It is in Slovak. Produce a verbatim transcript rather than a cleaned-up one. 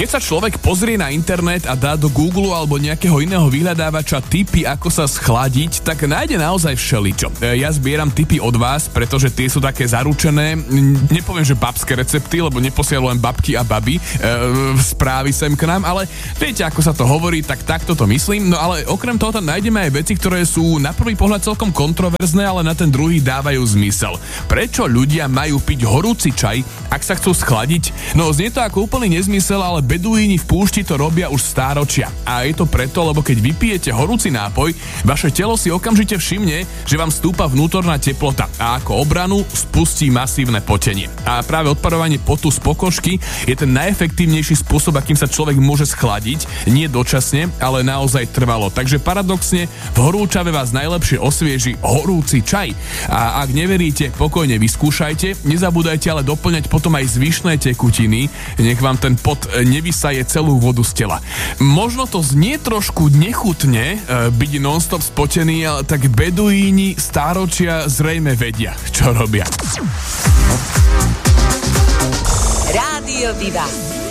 Keď sa človek pozrie na internet a dá do Google alebo nejakého iného vyhľadávača tipy, ako sa schladiť, tak nájde naozaj všeličo. Ja zbieram tipy od vás, pretože tie sú také zaručené. Nepoviem, že babské recepty, lebo neposielajú len babky a baby e, správy sem k nám, ale viete, ako sa to hovorí, tak takto to myslím. No ale okrem toho tam nájdeme aj veci, ktoré sú na prvý pohľad celkom kontroverzné, ale na ten druhý dávajú zmysel. Prečo ľudia majú piť horúci čaj, ak sa chcú schladiť? No znie to ako úplný nezmysel, ale beduíni v púšti to robia už stáročia. A je to preto, lebo keď vypijete horúci nápoj, vaše telo si okamžite všimne, že vám stúpa vnútorná teplota a ako obranu spustí masívne potenie. A práve odparovanie potu z pokožky je ten najefektívnejší spôsob, akým sa človek môže schladiť, nie dočasne, ale naozaj trvalo. Takže paradoxne v horúčave vás najlepšie osvieži horúci čaj. A ak neveríte, pokojne vyskúšajte, nezabúdajte ale doplňať potom aj zvyšné tekutiny, nech vám ten pot nevysaje celú vodu z tela. Možno to znie trošku nechutne, e, byť non-stop spotený, ale tak beduíni stáročia zrejme vedia, čo robia. Rádio Viva.